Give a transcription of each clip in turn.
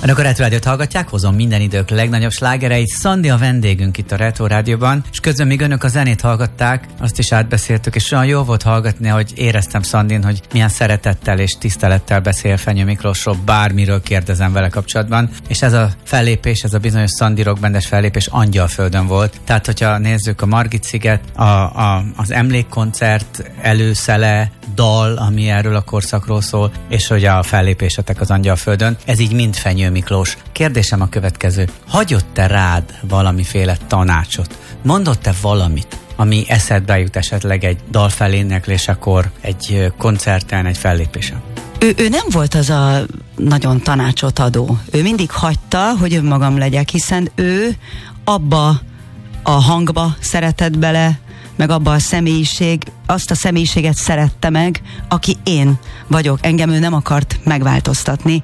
Önök a Retro Rádiót hallgatják, hozom minden idők legnagyobb slágereit. Szandi a vendégünk itt a Retro Rádióban, és közben még önök a zenét hallgatták, azt is átbeszéltük, és olyan jó volt hallgatni, hogy éreztem Szandin, hogy milyen szeretettel és tisztelettel beszél Fenyő Miklósról, bármiről kérdezem vele kapcsolatban, és ez a fellépés, ez a bizonyos Szandi rockbandes fellépés Angyalföldön volt. Tehát, hogyha nézzük a Margit-sziget, az emlékkoncert előszele, dal, ami erről a korszakról szól, és hogy a fellépésetek az Angyalföldön, ez így mind Fenyő Miklós. Kérdésem a következő. Hagyott-e rád valamiféle tanácsot? Mondott-e valamit, ami eszedbe jut esetleg egy dalfeléneklésekor, egy koncerten, egy fellépésen? Ő nem volt az a nagyon tanácsot adó. Ő mindig hagyta, hogy önmagam legyek, hiszen ő abba a hangba szeretett bele, meg abba a azt a személyiséget szerette meg, aki én vagyok. Engem ő nem akart megváltoztatni.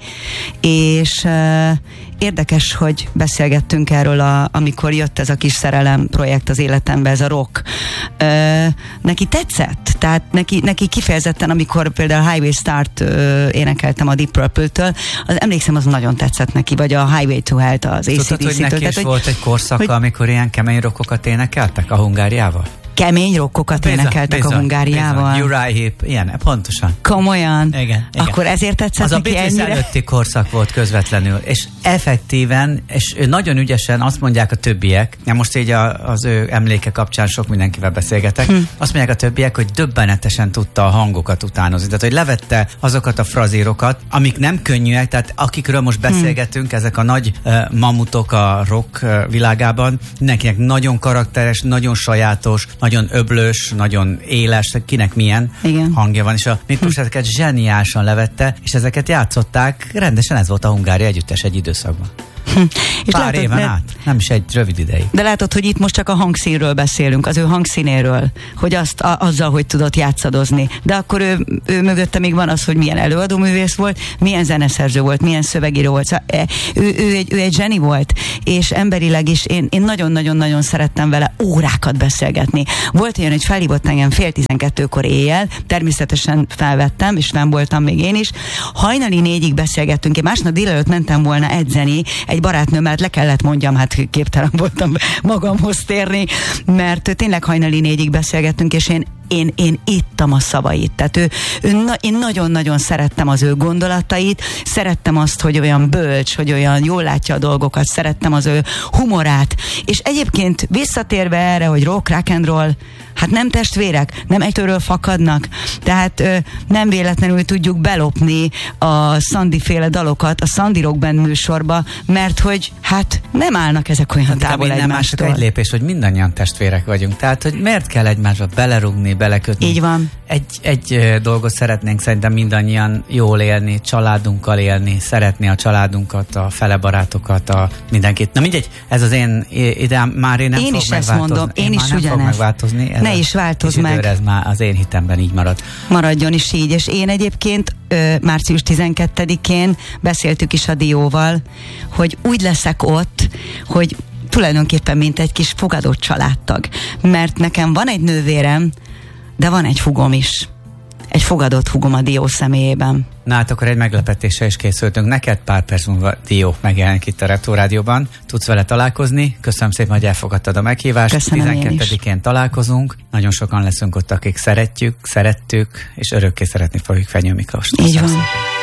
És érdekes, hogy beszélgettünk erről, amikor jött ez a kis szerelem projekt az életembe, ez a rock. Neki tetszett. Tehát neki kifejezetten, amikor például a Highway Start énekeltem a Deep Purple-től, emlékszem, az nagyon tetszett neki, vagy a Highway to Hell-t az ACDC-től. Tudod, hogy neki is volt egy korszaka, amikor ilyen kemény rockokat énekeltek a Hungáriával? Kemény rockokat énekeltek a Hungáriával. Uriah Heep, ilyen, pontosan. Komolyan? Igen. Akkor ezért tetszett az neki ennyire? Az a Beatles előtti korszak volt közvetlenül, és effektíven, és nagyon ügyesen azt mondják a többiek, most így az ő emléke kapcsán sok mindenkivel beszélgetek, azt mondják a többiek, hogy döbbenetesen tudta a hangokat utánozni. Tehát, hogy levette azokat a frazírokat, amik nem könnyűek, tehát akikről most beszélgetünk, ezek a nagy mamutok a rock világában, mindenkinek nagyon karakteres, nagyon sajátos, nagyon öblös, nagyon éles, kinek milyen hangja van, és a Miklós ezeket zseniálisan levette, és ezeket játszották, rendesen ez volt a Hungária együttes egy időszakban. És pár éven át, nem is egy rövid ideig. De látod, hogy itt most csak a hangszínről beszélünk, az ő hangszínéről, hogy azzal, hogy tudott játszadozni. De akkor ő mögötte még van az, hogy milyen előadóművész volt, milyen zeneszerző volt, milyen szövegíró volt. Szóval ő egy zseni volt, és emberileg is én nagyon-nagyon-nagyon szerettem vele órákat beszélgetni. Volt olyan, hogy felhívott engem 11:30 éjjel, természetesen felvettem, és nem voltam még én is. Hajnali 4-ig beszélgettünk, én másnap délelőtt mentem volna edzeni, egy barátnőm, mert le kellett mondjam, hát képtelen voltam magamhoz térni, mert tényleg hajnali 4-ig beszélgettünk, és én ittam a szavait. Tehát én nagyon-nagyon szerettem az ő gondolatait, szerettem azt, hogy olyan bölcs, hogy olyan jól látja a dolgokat, szerettem az ő humorát, és egyébként visszatérve erre, hogy rock and roll, hát nem testvérek, nem egytől fakadnak, tehát nem véletlenül tudjuk belopni a Szandi féle dalokat a Szandi Rock Band műsorba, mert hogy hát nem állnak ezek olyan távol egymástól. Egy lépés, hogy mindannyian testvérek vagyunk, tehát hogy miért kell egymásba belerugni, belekötni. Így van. Egy dolgot szeretnénk szerintem mindannyian jól élni, családunkkal élni, szeretni a családunkat, a felebarátokat, mindenkit. Na mindegy, ez az én ideám, már én nem fog megváltozni. Ezt mondom, én is ugyanez. Fog megváltozni. Ne is változz meg. Ez már az én hitemben így marad. Maradjon is így, és én egyébként március 12-én beszéltük is a Dióval, hogy úgy leszek ott, hogy tulajdonképpen mint egy kis fogadó családtag. Mert nekem van egy nővérem, de van egy hugom is. Egy fogadott hugom a Dió személyében. Na hát akkor egy meglepetéssel is készültünk. Neked pár perc múlva Dió megjelenik itt a Retro Rádióban. Tudsz vele találkozni. Köszönöm szépen, hogy elfogadtad a meghívást. Köszönöm 12-én találkozunk. Nagyon sokan leszünk ott, akik szerettük, és örökké szeretni fogjuk Fenyő Miklóst. Így van.